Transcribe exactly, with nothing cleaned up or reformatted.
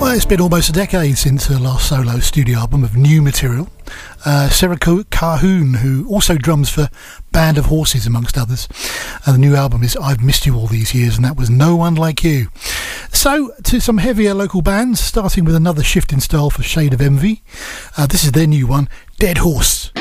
Well, it's been almost a decade since her last solo studio album of new material. Uh, Sarah Calhoun, who also drums for Band of Horses, amongst others. And the new album is I've Missed You All These Years, and that was No One Like You. So, to some heavier local bands, starting with another shift in style for Shade of Envy. Uh, this is their new one, Dead Horse.